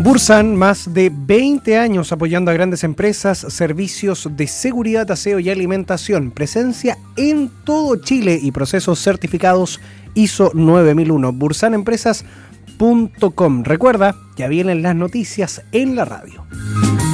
Bursan, más de 20 años apoyando a grandes empresas, servicios de seguridad, aseo y alimentación. Presencia en todo Chile y procesos certificados ISO 9001. bursanempresas.com. Recuerda, ya vienen las noticias en la radio.